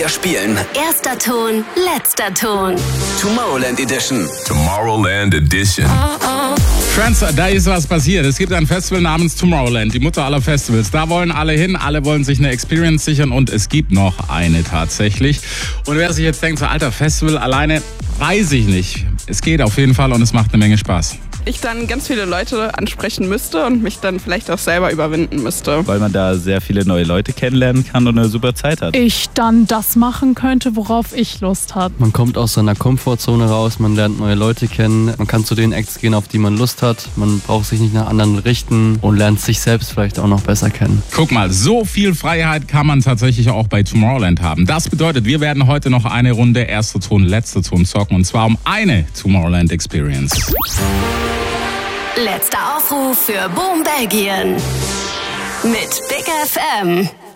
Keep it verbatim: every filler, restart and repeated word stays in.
Wir spielen Erster Ton, letzter Ton. Tomorrowland Edition. Tomorrowland Edition. Friends, da ist was passiert. Es gibt ein Festival namens Tomorrowland, die Mutter aller Festivals. Da wollen alle hin, alle wollen sich eine Experience sichern und es gibt noch eine tatsächlich. Und wer sich jetzt denkt, so alter Festival alleine, weiß ich nicht. Es geht auf jeden Fall und es macht eine Menge Spaß. Ich dann ganz viele Leute ansprechen müsste und mich dann vielleicht auch selber überwinden müsste. Weil man da sehr viele neue Leute kennenlernen kann und eine super Zeit hat. Ich dann das machen könnte, worauf ich Lust habe. Man kommt aus seiner Komfortzone raus, man lernt neue Leute kennen, man kann zu den Acts gehen, auf die man Lust hat, man braucht sich nicht nach anderen richten und lernt sich selbst vielleicht auch noch besser kennen. Guck mal, so viel Freiheit kann man tatsächlich auch bei Tomorrowland haben. Das bedeutet, wir werden heute noch eine Runde erster Ton, letzter Ton zocken und zwar um eine Tomorrowland Experience. Letzter Aufruf für Boom Belgien. Mit Big F M.